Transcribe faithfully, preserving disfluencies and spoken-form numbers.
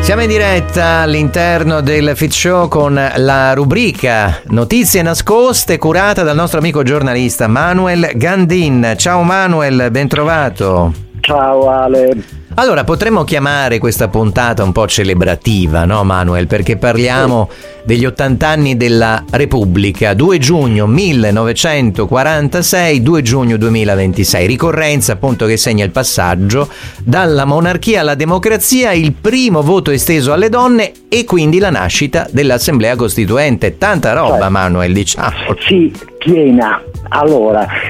Siamo in diretta all'interno del Fit Show con la rubrica Notizie nascoste curata dal nostro amico giornalista Manuel Gandin. Ciao Manuel, ben trovato. Ciao Ale. Allora, potremmo chiamare questa puntata un po' celebrativa, no Manuel? Perché parliamo sì. degli ottanta anni della Repubblica, due giugno millenovecentoquarantasei, due giugno duemilaventisei, ricorrenza appunto che segna il passaggio dalla monarchia alla democrazia, il primo voto esteso alle donne e quindi la nascita dell'Assemblea Costituente. Tanta roba, cioè, Manuel, diciamo. Sì, piena. Allora,